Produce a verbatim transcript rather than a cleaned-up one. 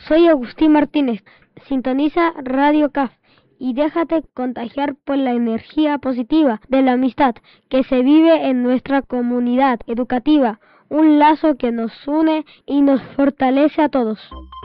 Soy Agustín Martínez. Sintoniza Radio C A F y déjate contagiar por la energía positiva de la amistad que se vive en nuestra comunidad educativa, un lazo que nos une y nos fortalece a todos.